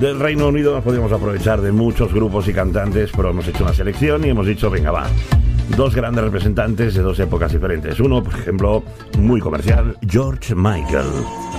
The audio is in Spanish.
Del Reino Unido nos podíamos aprovechar de muchos grupos y cantantes, pero hemos hecho una selección y hemos dicho, venga, va. Dos grandes representantes de dos épocas diferentes. Uno, por ejemplo, muy comercial, George Michael.